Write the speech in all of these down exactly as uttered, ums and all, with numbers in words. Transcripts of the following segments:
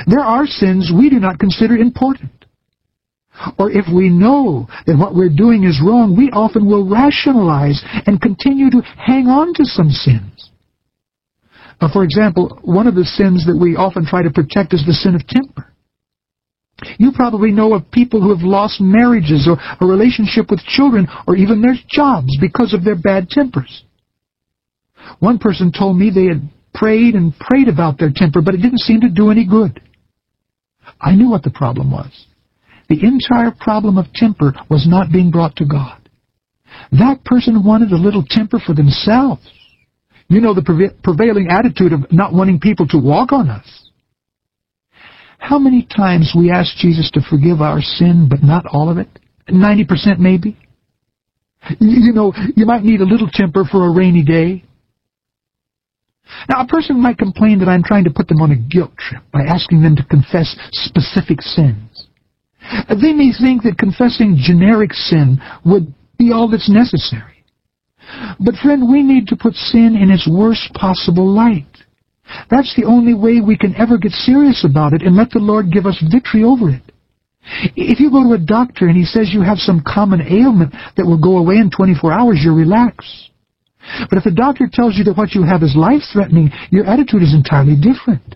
There are sins we do not consider important. Or if we know that what we're doing is wrong, we often will rationalize and continue to hang on to some sins. Uh, for example, one of the sins that we often try to protect is the sin of temper. You probably know of people who have lost marriages or a relationship with children or even their jobs because of their bad tempers. One person told me they had prayed and prayed about their temper, but it didn't seem to do any good. I knew what the problem was. The entire problem of temper was not being brought to God. That person wanted a little temper for themselves. You know, the prevailing attitude of not wanting people to walk on us. How many times we ask Jesus to forgive our sin, but not all of it? ninety percent maybe? You know, you might need a little temper for a rainy day. Now, a person might complain that I'm trying to put them on a guilt trip by asking them to confess specific sins. They may think that confessing generic sin would be all that's necessary. But friend, we need to put sin in its worst possible light. That's the only way we can ever get serious about it and let the Lord give us victory over it. If you go to a doctor and he says you have some common ailment that will go away in twenty-four hours, you relax. But if the doctor tells you that what you have is life-threatening, your attitude is entirely different.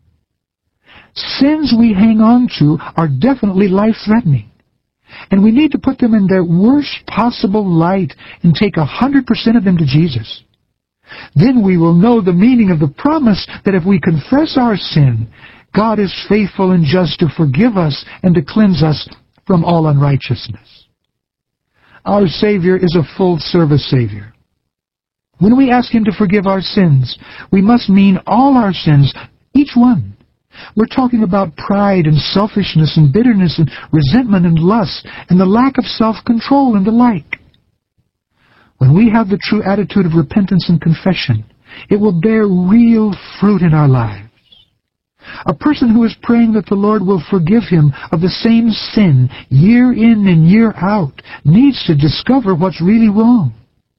Sins we hang on to are definitely life-threatening. And we need to put them in their worst possible light and take one hundred percent of them to Jesus. Then we will know the meaning of the promise that if we confess our sin, God is faithful and just to forgive us and to cleanse us from all unrighteousness. Our Savior is a full-service Savior. When we ask Him to forgive our sins, we must mean all our sins, each one. We're talking about pride and selfishness and bitterness and resentment and lust and the lack of self-control and the like. When we have the true attitude of repentance and confession, it will bear real fruit in our lives. A person who is praying that the Lord will forgive him of the same sin year in and year out needs to discover what's really wrong.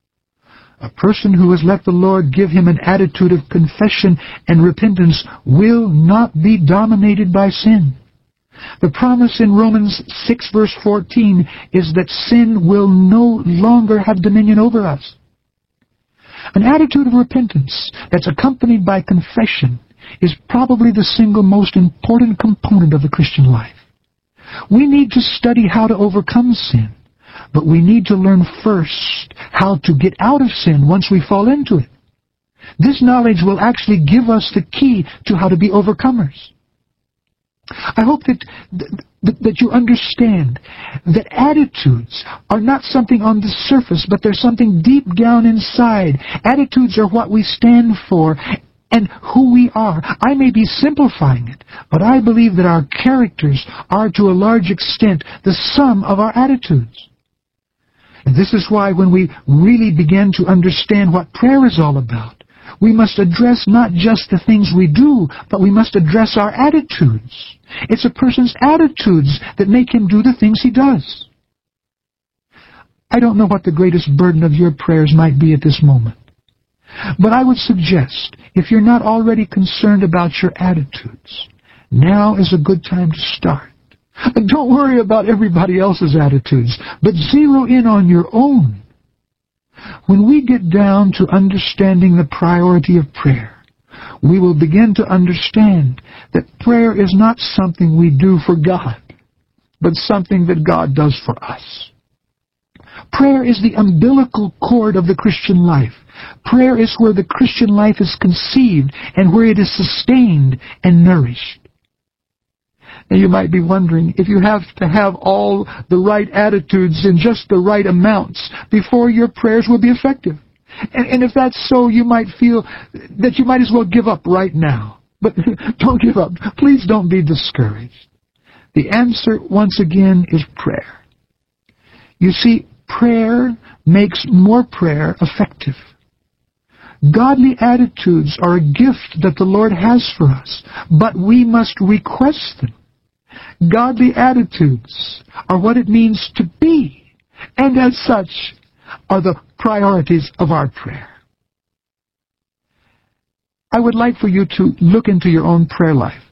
A person who has let the Lord give him an attitude of confession and repentance will not be dominated by sin. The promise in Romans six verse fourteen is that sin will no longer have dominion over us. An attitude of repentance that's accompanied by confession is probably the single most important component of the Christian life. We need to study how to overcome sin, but we need to learn first how to get out of sin once we fall into it. This knowledge will actually give us the key to how to be overcomers. I hope that, that, that you understand that attitudes are not something on the surface, but they're something deep down inside. Attitudes are what we stand for and who we are. I may be simplifying it, but I believe that our characters are to a large extent the sum of our attitudes. And this is why when we really begin to understand what prayer is all about, we must address not just the things we do, but we must address our attitudes. It's a person's attitudes that make him do the things he does. I don't know what the greatest burden of your prayers might be at this moment, but I would suggest, if you're not already concerned about your attitudes, now is a good time to start. And don't worry about everybody else's attitudes, but zero in on your own. When we get down to understanding the priority of prayer, we will begin to understand that prayer is not something we do for God, but something that God does for us. Prayer is the umbilical cord of the Christian life. Prayer is where the Christian life is conceived and where it is sustained and nourished. Now you might be wondering if you have to have all the right attitudes in just the right amounts before your prayers will be effective. And, and if that's so, you might feel that you might as well give up right now. But don't give up. Please don't be discouraged. The answer, once again, is prayer. You see, prayer makes more prayer effective. Godly attitudes are a gift that the Lord has for us, but we must request them. Godly attitudes are what it means to be, and as such are the priorities of our prayer. I would like for you to look into your own prayer life.